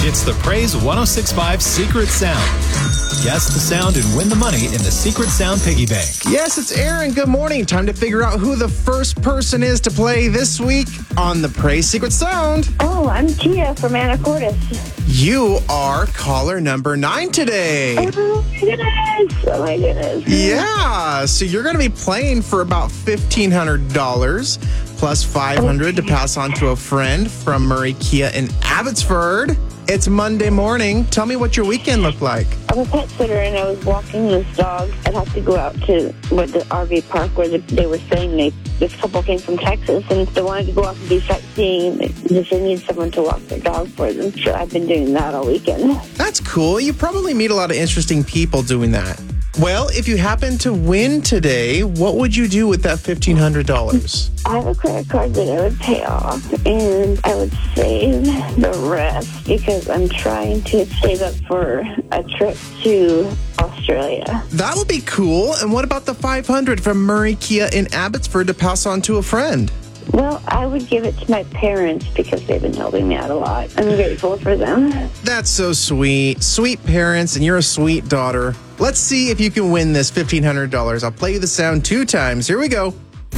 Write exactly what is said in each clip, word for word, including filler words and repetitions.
It's the Praise one oh six point five Secret Sound. Guess the sound and win the money in the Secret Sound Piggy Bank. Yes, it's Aaron. Good morning. Time to figure out who the first person is to play this week on the Praise Secret Sound. Oh, I'm Tia from Anacortes. You are caller number nine today. Oh my goodness. Oh my goodness. Yeah. So you're going to be playing for about fifteen hundred dollars plus five hundred dollars to pass on to a friend from Murray Kia in Abbotsford. It's Monday morning. Tell me what your weekend looked like. I'm a pet sitter and I was walking this dog. I'd have to go out to what, the R V park where the, they were saying they, this couple came from Texas and they wanted to go out and do sightseeing. They just need someone to walk their dog for them. So I've been doing that all weekend. That's cool. You probably meet a lot of interesting people doing that. Well, if you happen to win today, what would you do with that fifteen hundred dollars? I have a credit card that I would pay off, and I would save the rest because I'm trying to save up for a trip to Australia. That would be cool. And what about the five hundred dollars from Murray Kia in Abbotsford to pass on to a friend? Well, I would give it to my parents because they've been helping me out a lot. I'm grateful for them. That's so sweet. Sweet parents, and you're a sweet daughter. Let's see if you can win this fifteen hundred dollars. I'll play you the sound two times. Here we go.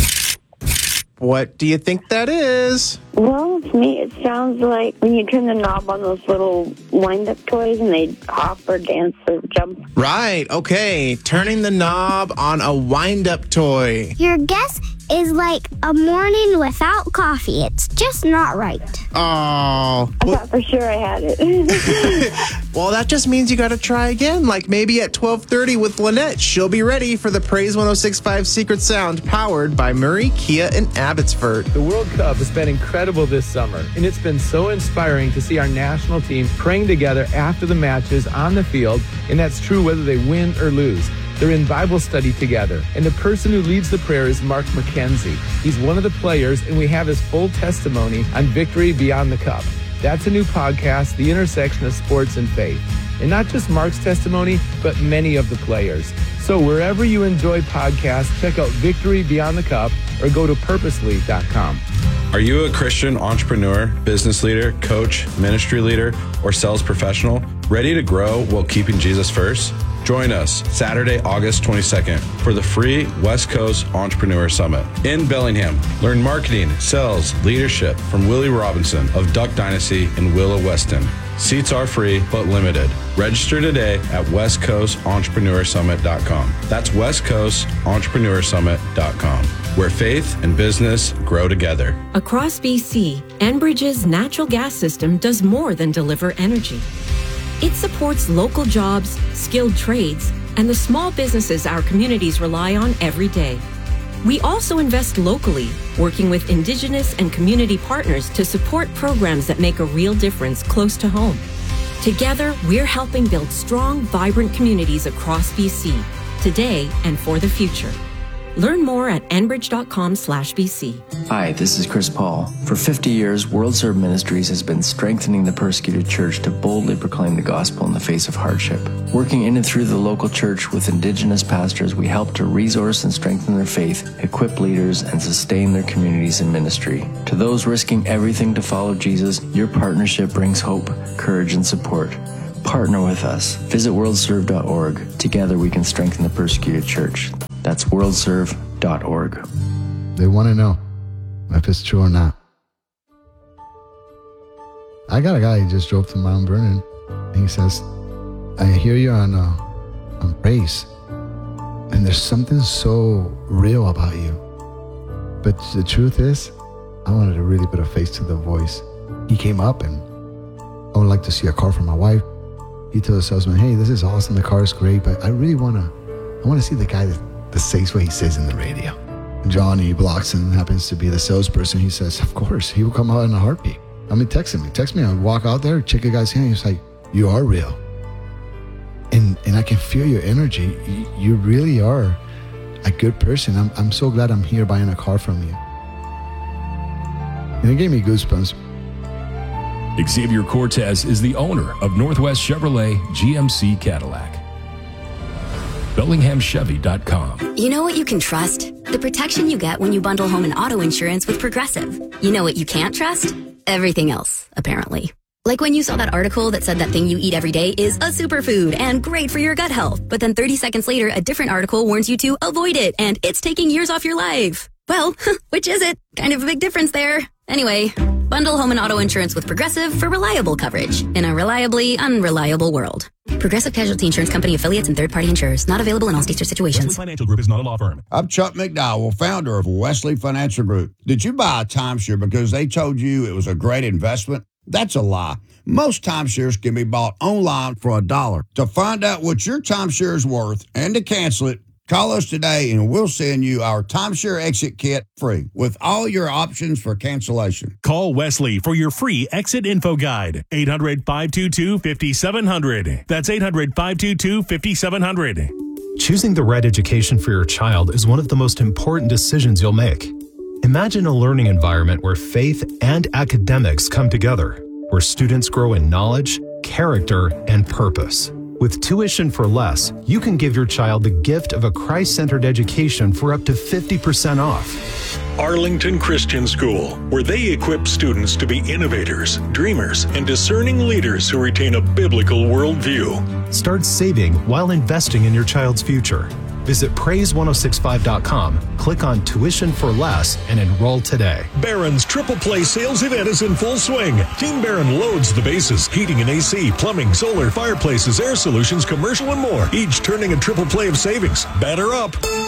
What do you think that is? Well, to me, it sounds like when you turn the knob on those little wind-up toys and they hop or dance or jump. Right, okay. Turning the knob on a wind-up toy. Your guess is like a morning without coffee. It's just not right. Oh. I thought for sure I had it. Well, that just means you got to try again. Like maybe at twelve thirty with Lynette. She'll be ready for the Praise one oh six point five Secret Sound powered by Murray Kia in Abbotsford. The World Cup has been incredible this summer, and it's been so inspiring to see our national team praying together after the matches on the field, and that's true whether they win or lose. They're in Bible study together, and the person who leads the prayer is Mark McKenzie. He's one of the players, and we have his full testimony on Victory Beyond the Cup. That's a new podcast, The Intersection of Sports and Faith. And not just Mark's testimony, but many of the players. So wherever you enjoy podcasts, check out Victory Beyond the Cup or go to purposely dot com. Are you a Christian entrepreneur, business leader, coach, ministry leader, or sales professional ready to grow while keeping Jesus first? Join us Saturday, August twenty-second for the free West Coast Entrepreneur Summit in Bellingham. Learn marketing, sales, leadership from Willie Robinson of Duck Dynasty in Willow Weston. Seats are free but limited. Register today at west coast entrepreneur summit dot com. That's west coast entrepreneur summit dot com, where faith and business grow together. Across B C, Enbridge's natural gas system does more than deliver energy. It supports local jobs, skilled trades, and the small businesses our communities rely on every day. We also invest locally, working with Indigenous and community partners to support programs that make a real difference close to home. Together, we're helping build strong, vibrant communities across B C, today and for the future. Learn more at enbridge.com slash BC. Hi, this is Chris Paul. For fifty years, World Serve Ministries has been strengthening the persecuted church to boldly proclaim the gospel in the face of hardship. Working in and through the local church with Indigenous pastors, we help to resource and strengthen their faith, equip leaders, and sustain their communities in ministry. To those risking everything to follow Jesus, your partnership brings hope, courage, and support. Partner with us. Visit world serve dot org. Together we can strengthen the persecuted church. That's world serve dot org. They want to know if it's true or not. I got a guy who just drove to Mount Vernon, and he says, I hear you on, uh, on Praise, and there's something so real about you. But the truth is, I wanted to really put a face to the voice. He came up, and I would like to see a car for my wife. He told the salesman, hey, this is awesome, the car is great, but I really want to, I want to see the guy that that says what he says in the radio. Johnny Blockson happens to be the salesperson. He says, of course, he will come out in a heartbeat. I mean, text me. Text me. I walk out there, check a guy's hand. He's like, you are real. And and I can feel your energy. You, you really are a good person. I'm I'm so glad I'm here buying a car from you. And it gave me goosebumps. Xavier Cortez is the owner of Northwest Chevrolet G M C Cadillac. bellingham chevy dot com. You know what you can trust? The protection you get when you bundle home and auto insurance with Progressive. You know what you can't trust? Everything else, apparently. Like when you saw that article that said that thing you eat every day is a superfood and great for your gut health, but then thirty seconds later, a different article warns you to avoid it and it's taking years off your life. Well, which is it? Kind of a big difference there. Anyway, bundle home and auto insurance with Progressive for reliable coverage in a reliably unreliable world. Progressive Casualty Insurance Company affiliates and third-party insurers. Not available in all states or situations. Wesley Financial Group is not a law firm. I'm Chuck McDowell, founder of Wesley Financial Group. Did you buy a timeshare because they told you it was a great investment? That's a lie. Most timeshares can be bought online for a dollar. To find out what your timeshare is worth and to cancel it, call us today and we'll send you our timeshare exit kit free with all your options for cancellation. Call Wesley for your free exit info guide. eight hundred, five two two, five seven zero zero. That's eight hundred, five two two, five seven zero zero. Choosing the right education for your child is one of the most important decisions you'll make. Imagine a learning environment where faith and academics come together, where students grow in knowledge, character, and purpose. With Tuition for Less, you can give your child the gift of a Christ-centered education for up to fifty percent off. Arlington Christian School, where they equip students to be innovators, dreamers, and discerning leaders who retain a biblical worldview. Start saving while investing in your child's future. Visit praise ten sixty-five dot com, click on Tuition for Less, and enroll today. Barron's Triple Play sales event is in full swing. Team Barron loads the bases: heating and A C, plumbing, solar, fireplaces, air solutions, commercial, and more. Each turning a triple play of savings. Batter up.